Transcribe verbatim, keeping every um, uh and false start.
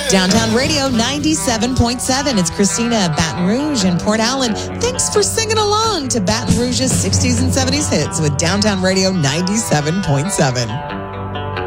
Downtown Radio ninety-seven point seven. It's Christina, Baton Rouge, and Port Allen. Thanks for singing along to Baton Rouge's sixties and seventies hits with Downtown Radio ninety-seven point seven.